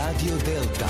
Radio Delta.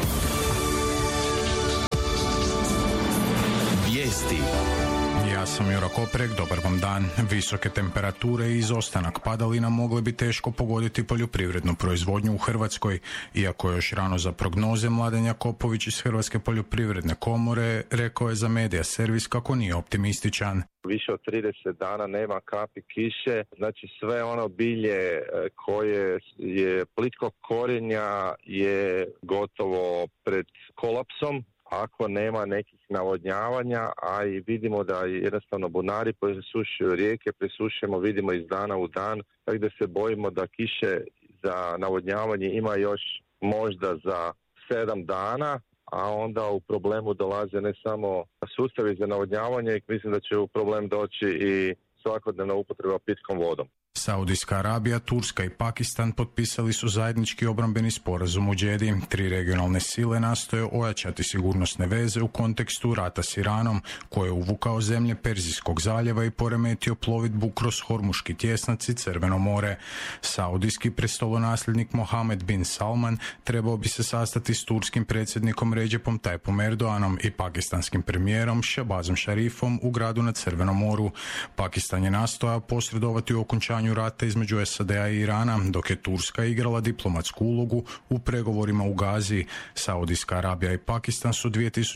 Vijesti. Ja sam Jura Koprek, dobar vam dan. Visoke temperature i izostanak padalina mogle bi teško pogoditi poljoprivrednu proizvodnju u Hrvatskoj. Iako je još rano za prognoze, Mladen Jakopović iz Hrvatske poljoprivredne komore rekao je za Media Servis kako nije optimističan. Više od 30 dana nema kapi kiše, znači sve ono bilje koje je plitkog korijenja je gotovo pred kolapsom. Ako nema nekih navodnjavanja, a i vidimo da jednostavno bunari presušuju rijeke, presušujemo, vidimo iz dana u dan, tako da se bojimo da kiše za navodnjavanje ima još možda za 7 dana, a onda u problemu dolaze ne samo sustavi za navodnjavanje, mislim da će u problem doći i svakodnevna upotreba pitkom vodom. Saudijska Arabija, Turska i Pakistan potpisali su zajednički obrambeni sporazum u Džedi. 3 regionalne sile nastoje ojačati sigurnosne veze u kontekstu rata s Iranom, koji je uvukao zemlje Perzijskog zaljeva i poremetio plovidbu kroz Hormuški tjesnac i Crveno more. Saudijski prestolonasljednik Mohamed bin Salman trebao bi se sastati s turskim predsjednikom Recepom Tayyipom Erdoganom i pakistanskim premijerom Shehbazom Sharifom u gradu na Crvenom moru. Pakistan je nastojao posredovati u okončanju rata između SAD-a i Irana, dok je Turska igrala diplomatsku ulogu u pregovorima u Gazi. Saudijska Arabija i Pakistan su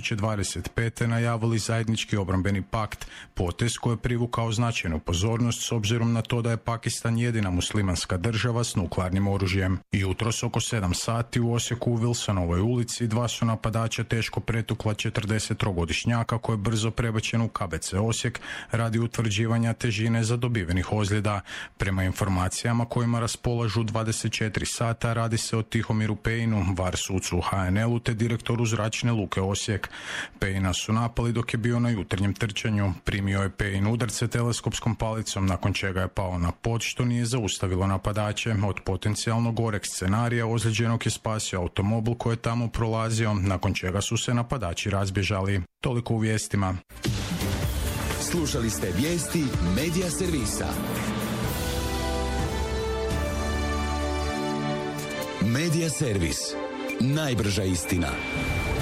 2025. najavili zajednički obrambeni pakt, potez koji je privukao značajnu pozornost s obzirom na to da je Pakistan jedina muslimanska država s nuklearnim oružjem. Jutros oko 7 sati u Osijeku u Wilsonovoj ulici 2 su napadača teško pretukla 43-godišnjaka koji je brzo prebačen u KBC Osijek radi utvrđivanja težine zadobivenih ozljeda. Prema informacijama kojima raspolažu 24 sata radi se o Tihomiru Pejinu, VAR sucu u HNL-u te direktoru zračne luke Osijek. Pejina su napali dok je bio na jutarnjem trčanju. Primio je Pejin udarce teleskopskom palicom nakon čega je pao na pod što nije zaustavilo napadače. Od potencijalno goreg scenarija ozlijeđenog je spasio automobil koji je tamo prolazio, nakon čega su se napadači razbježali. Toliko u vijestima. Slušali ste vijesti Media Servisa. Media Servis. Najbrža istina.